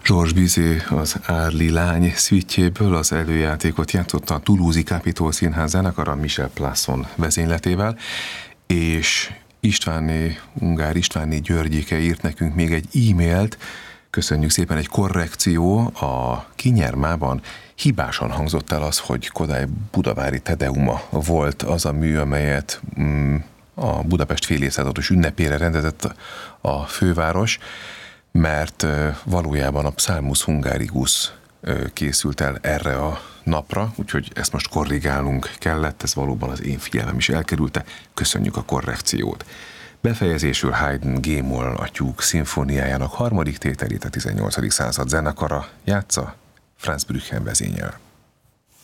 Georges Bizet az Árli lány szüitjéből az előjátékot játszotta a Toulouse-i Capitol Színház zenekara Michel Plasson vezényletével, és Ungár Istvánné Györgyéke írt nekünk még egy e-mailt, köszönjük szépen, egy korrekció, a Kinyermában hibásan hangzott el az, hogy Kodály budavári Tedeuma volt az a mű, amelyet a Budapest fél évszázados ünnepére rendezett a főváros, mert valójában a Psalmus Hungaricus készült el erre a napra, úgyhogy ezt most korrigálnunk kellett, ez valóban az én figyelmem is elkerülte, köszönjük a korrekciót. Befejezésül Haydn G-moll a tyúk szimfóniájának harmadik tételét a 18. század zenekara játsza, Franz Brücken vezényel.